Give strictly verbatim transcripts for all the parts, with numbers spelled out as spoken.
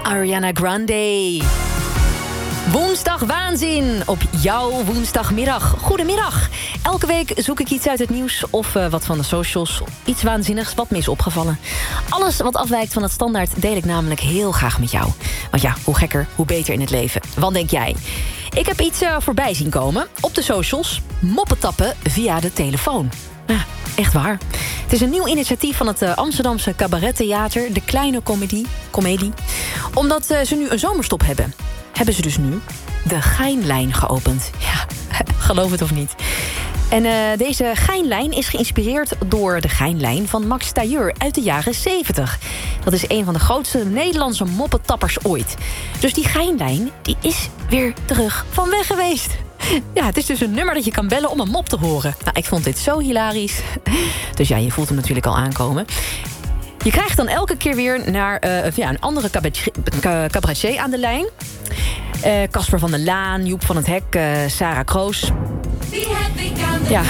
Ariana Grande. Woensdag waanzin op jouw woensdagmiddag. Goedemiddag. Elke week zoek ik iets uit het nieuws of uh, wat van de socials. Iets waanzinnigs wat me is opgevallen. Alles wat afwijkt van het standaard deel ik namelijk heel graag met jou. Want ja, hoe gekker, hoe beter in het leven. Wat denk jij? Ik heb iets uh, voorbij zien komen op de socials. Moppetappen via de telefoon. Ja, echt waar. Het is een nieuw initiatief van het uh, Amsterdamse cabarettheater... De Kleine Comedie. Comedie. Omdat uh, ze nu een zomerstop hebben... hebben ze dus nu de Geinlijn geopend. Ja, geloof het of niet. En uh, deze Geinlijn is geïnspireerd door de Geinlijn van Max Tailleur uit de jaren zeventig. Dat is een van de grootste Nederlandse moppetappers ooit. Dus die Geinlijn die is weer terug van weg geweest. Ja, het is dus een nummer dat je kan bellen om een mop te horen. Nou, ik vond dit zo hilarisch. Dus ja, je voelt hem natuurlijk al aankomen. Je krijgt dan elke keer weer naar uh, ja, een andere cabaretier aan de lijn. Casper uh, van der Laan, Joep van het Hek, uh, Sarah Kroos. Ja.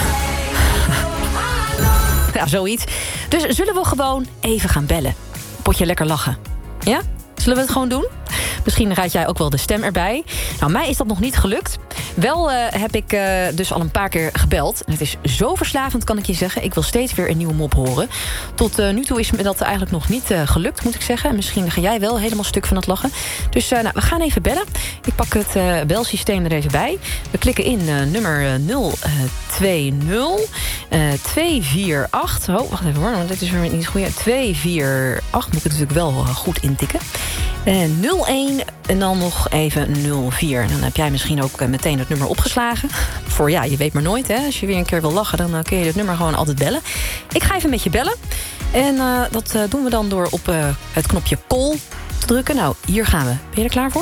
Ja, zoiets. Dus zullen we gewoon even gaan bellen? Potje lekker lachen. Ja? Zullen we het gewoon doen? Misschien raad jij ook wel de stem erbij. Nou, mij is dat nog niet gelukt. Wel uh, heb ik uh, dus al een paar keer gebeld. En het is zo verslavend, kan ik je zeggen. Ik wil steeds weer een nieuwe mop horen. Tot uh, nu toe is me dat eigenlijk nog niet uh, gelukt, moet ik zeggen. En misschien ga jij wel helemaal stuk van het lachen. Dus uh, nou, we gaan even bellen. Ik pak het uh, belsysteem er even bij. We klikken in uh, nummer nul twee nul twee vier acht. Oh, wacht even hoor, want dit is weer niet goed. twee vier acht moet ik het natuurlijk wel uh, goed intikken. Uh, nul één en dan nog even nul vier. Dan heb jij misschien ook uh, meteen het nummer opgeslagen. Voor ja, je weet maar nooit, hè. Als je weer een keer wil lachen, dan uh, kun je het nummer gewoon altijd bellen. Ik ga even met je bellen. En uh, dat uh, doen we dan door op uh, het knopje call te drukken. Nou, hier gaan we. Ben je er klaar voor?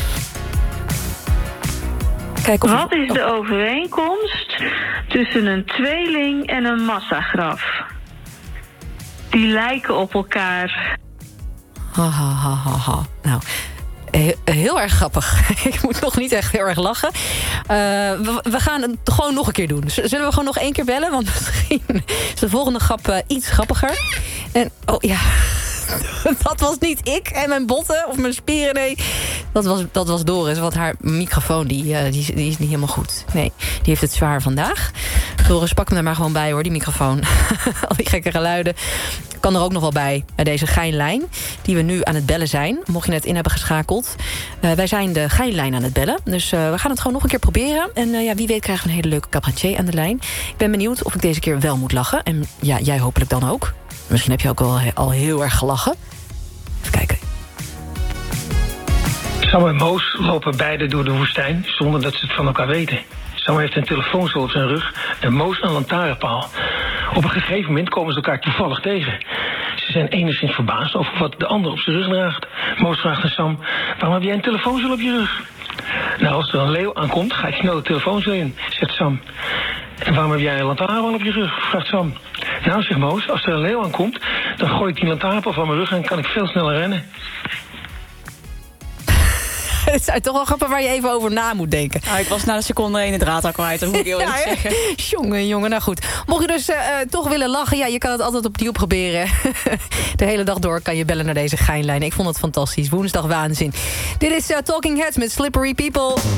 Kijk of Wat je... is de overeenkomst tussen een tweeling en een massagraf? Die lijken op elkaar. Ha, ha, ha, ha, ha. Nou, heel erg grappig. Ik moet nog niet echt heel erg lachen. Uh, we, we gaan het gewoon nog een keer doen. Zullen we gewoon nog één keer bellen? Want misschien is de volgende grap uh, iets grappiger. En, oh ja... Dat was niet ik en mijn botten of mijn spieren, nee. Dat was, dat was Doris, want haar microfoon die, uh, die, die is niet helemaal goed. Nee, die heeft het zwaar vandaag. Doris, pak hem er maar gewoon bij hoor, die microfoon. Al die gekke geluiden. Kan er ook nog wel bij, bij deze Geinlijn... die we nu aan het bellen zijn, mocht je net in hebben geschakeld. Uh, wij zijn de Geinlijn aan het bellen, dus uh, we gaan het gewoon nog een keer proberen. En uh, ja, wie weet krijgen we een hele leuke cabaretier aan de lijn. Ik ben benieuwd of ik deze keer wel moet lachen. En ja, jij hopelijk dan ook. Misschien heb je ook wel al heel erg gelachen. Even kijken. Sam en Moos lopen beide door de woestijn zonder dat ze het van elkaar weten. Sam heeft een telefoonstel op zijn rug en Moos een lantaarnpaal. Op een gegeven moment komen ze elkaar toevallig tegen. Ze zijn enigszins verbaasd over wat de ander op zijn rug draagt. Moos vraagt aan Sam, waarom heb jij een telefoonstel op je rug? Nou, als er een leeuw aankomt, ga ik snel de telefoonstel in, zegt Sam. En waarom heb jij een lantaarnpaal op je rug? Vraagt Sam. Nou, zegt Moos, als er een leeuw aankomt, dan gooi ik die lantaarnpaal van mijn rug en kan ik veel sneller rennen. Het zijn toch wel grappen waar je even over na moet denken. Nou, ik was na de seconde in de draad al kwijt, dat moet ik heel eerlijk ja, zeggen. Jongen, jongen, nou goed. Mocht je dus uh, toch willen lachen, ja, je kan het altijd opnieuw proberen. De hele dag door kan je bellen naar deze Geinlijn. Ik vond het fantastisch. Woensdag waanzin. Dit is uh, Talking Heads met Slippery People.